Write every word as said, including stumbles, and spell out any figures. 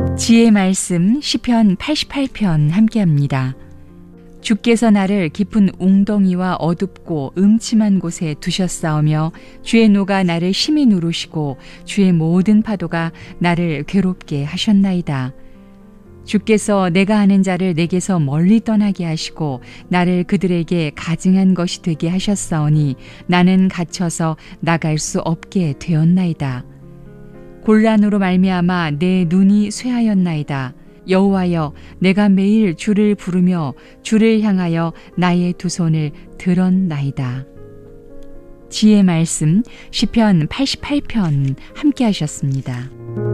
지혜의 말씀 시편 팔십팔 편 함께합니다. 주께서 나를 깊은 웅덩이와 어둡고 음침한 곳에 두셨사오며 주의 노가 나를 심히 누르시고 주의 모든 파도가 나를 괴롭게 하셨나이다. 주께서 내가 아는 자를 내게서 멀리 떠나게 하시고 나를 그들에게 가증한 것이 되게 하셨사오니 나는 갇혀서 나갈 수 없게 되었나이다. 곤란으로 말미암아 내 눈이 쇠하였나이다. 여호와여, 내가 매일 주를 부르며 주를 향하여 나의 두 손을 들었나이다. 지혜의 말씀 시편 팔십팔 편 함께 하셨습니다.